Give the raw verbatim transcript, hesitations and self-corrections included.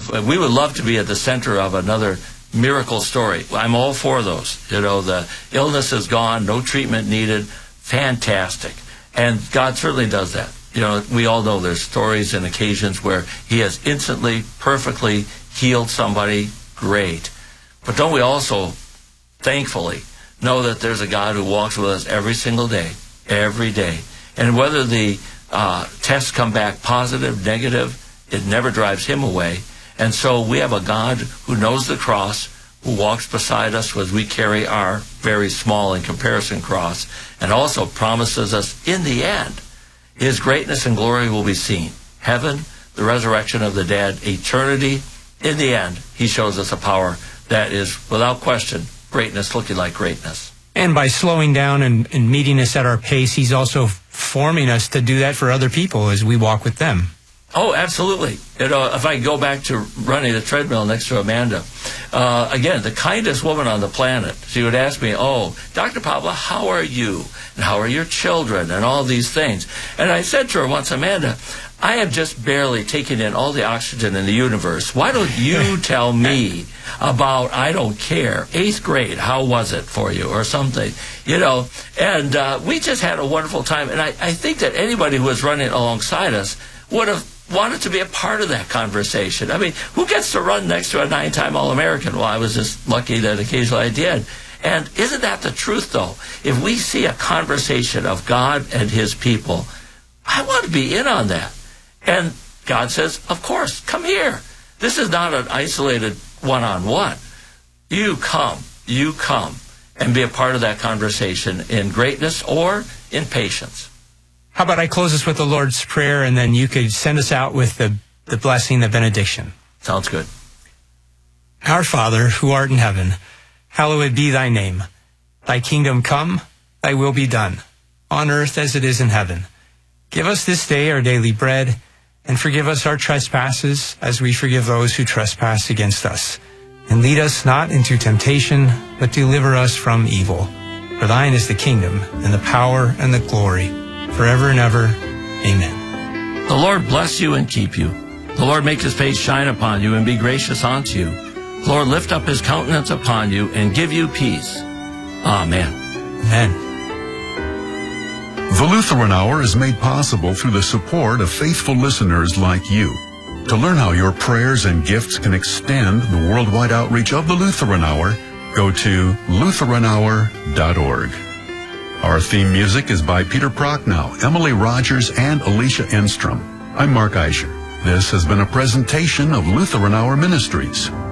we would love to be at the center of another miracle story. I'm all for those. You know, the illness is gone, no treatment needed, fantastic. And God certainly does that. You know, we all know there's stories and occasions where he has instantly, perfectly healed somebody. Great. But don't we also, thankfully, know that there's a God who walks with us every single day, every day. And whether the uh, tests come back positive, negative, it never drives him away. And so we have a God who knows the cross, who walks beside us as we carry our very small in comparison cross, and also promises us in the end, his greatness and glory will be seen. Heaven, the resurrection of the dead, eternity. In the end, he shows us a power that is, without question, greatness looking like greatness. And by slowing down and, and meeting us at our pace, he's also forming us to do that for other people as we walk with them. Oh, absolutely. You know, if I go back to running the treadmill next to Amanda, uh, again, the kindest woman on the planet, she would ask me, oh, Doctor Pablo, how are you? And how are your children? And all these things. And I said to her once, Amanda, I have just barely taken in all the oxygen in the universe. Why don't you tell me about, I don't care, eighth grade, how was it for you, or something, you know? And uh, we just had a wonderful time. And I, I think that anybody who was running alongside us would have wanted to be a part of that conversation. I mean, who gets to run next to a nine-time All-American? Well, I was just lucky that occasionally I did. And isn't that the truth, though? If we see a conversation of God and his people, I want to be in on that. And God says, of course, come here. This is not an isolated one-on-one. You come, you come, and be a part of that conversation in greatness or in patience. How about I close us with the Lord's Prayer, and then you could send us out with the, the blessing, the benediction. Sounds good. Our Father, who art in heaven, hallowed be thy name. Thy kingdom come, thy will be done, on earth as it is in heaven. Give us this day our daily bread, and forgive us our trespasses, as we forgive those who trespass against us. And lead us not into temptation, but deliver us from evil. For thine is the kingdom, and the power, and the glory, forever and ever. Amen. The Lord bless you and keep you. The Lord make his face shine upon you and be gracious unto you. The Lord lift up his countenance upon you and give you peace. Amen. Amen. The Lutheran Hour is made possible through the support of faithful listeners like you. To learn how your prayers and gifts can extend the worldwide outreach of the Lutheran Hour, go to lutheran hour dot org. Our theme music is by Peter Prochnow, Emily Rogers, and Alicia Enstrom. I'm Mark Eicher. This has been a presentation of Lutheran Hour Ministries.